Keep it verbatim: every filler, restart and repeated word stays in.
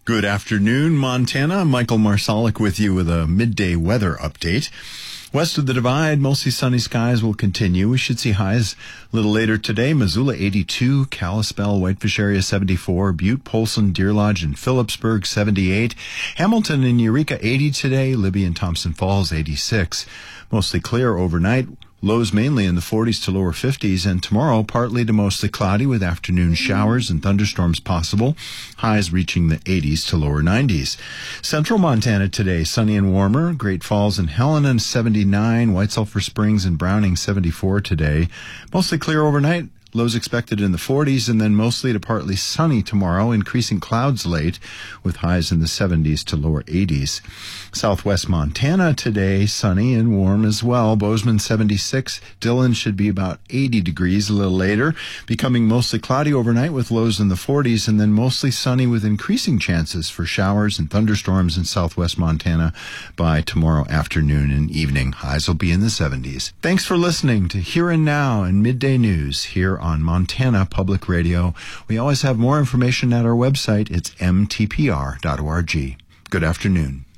Good afternoon, Montana. Michael Marsalic with you with a midday weather update. West of the Divide, mostly sunny skies will continue. We should see highs a little later today. Missoula eighty-two, Kalispell, Whitefish area seventy-four, Butte, Polson, Deer Lodge, and Phillipsburg seventy-eight, Hamilton and Eureka eighty today, Libby and Thompson Falls eighty-six. Mostly clear overnight. Lows mainly in the forties to lower fifties, and tomorrow partly to mostly cloudy with afternoon showers and thunderstorms possible. Highs reaching the eighties to lower nineties. Central Montana today, sunny and warmer. Great Falls and Helena seventy-nine, White Sulphur Springs and Browning seventy-four today. Mostly clear overnight. Lows expected in the forties, and then mostly to partly sunny tomorrow, increasing clouds late with highs in the seventies to lower eighties. Southwest Montana today, sunny and warm as well. Bozeman seventy-six. Dillon should be about eighty degrees a little later, becoming mostly cloudy overnight with lows in the forties, and then mostly sunny with increasing chances for showers and thunderstorms in southwest Montana by tomorrow afternoon and evening. Highs will be in the seventies. Thanks for listening to Here and Now and Midday News here on Montana Public Radio. We always have more information at our website. It's m t p r dot org. Good afternoon.